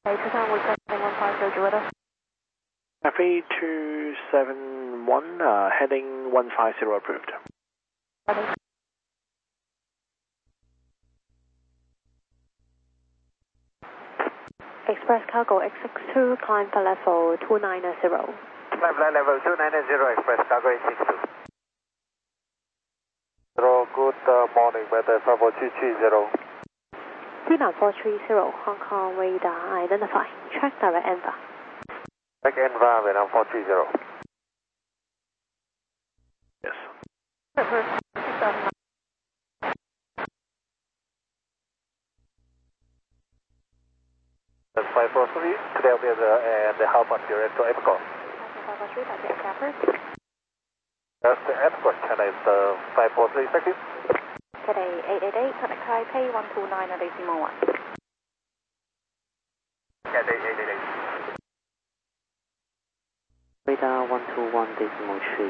Tucson, request 150 with us. Cafe 271, heading 150 approved. Ready. Express Cargo X62, climb for level 290. Climb flight level 290, Express Cargo X62. Good morning, weather 54330. 39430, Hong Kong radar identify. Track direct Enva. Track Enva, Vietnam 430. Yes. That's 543, today will be the half on direct to EPCO. 543, that's the aircraft. That's the EPCO channel is 543 effective. Today 888, contact Taipei 129 at decimal 1. Today 888. Radar 121 decimal 3.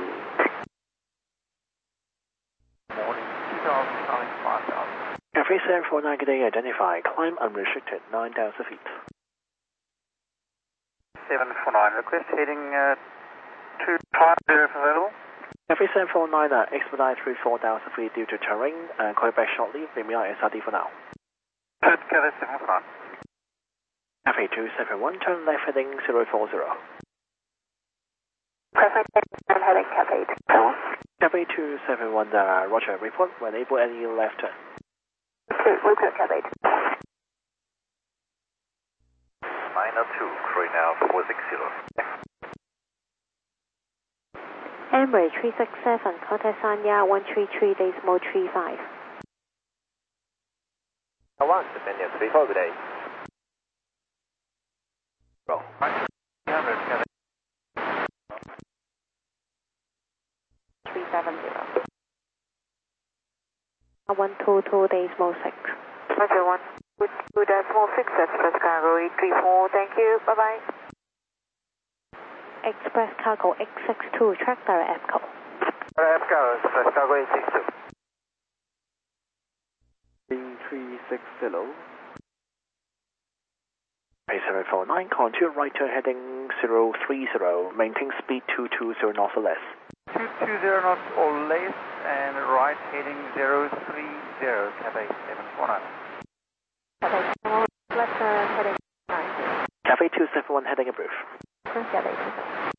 Morning, 2009, 5000. Cafe 749, good day, identify. Climb unrestricted, 9,000 feet. 749, request heading 250 available. Cafe 749, expedite through 4,000 feet due to terrain. Call you back shortly. Premier SRT for now. Cafe 749. Cafe 271, turn left heading 040. Perfect, heading Cafe 271. Cafe 271, Roger, report when able any left turn. Repeat Cafe 2. 902, crew now 460. Emirates 367, contact Sanya 133 decimal 35. One, Japan 34, good day. Roll. 370. 122 decimal 6. Roger 1. Good decimal 6, Express Cargo 834, thank you, bye bye. Express Cargo X62, track direct EPCO. EPCO, Express Cargo 862. 3360. Cafe 749, contour right turn heading 030, maintain speed 220 knots or less. 220 knots or less, and right heading 030, Cafe 749. Cafe 7, left turn heading 9. Cafe 271, heading approved. Cafe 2.